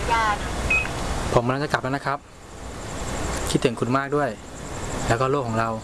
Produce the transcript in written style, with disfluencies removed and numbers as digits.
ญาณผมกำลังจะกลับแล้วนะครับคิดถึงคุณมากด้วยแล้วก็โลกของเรา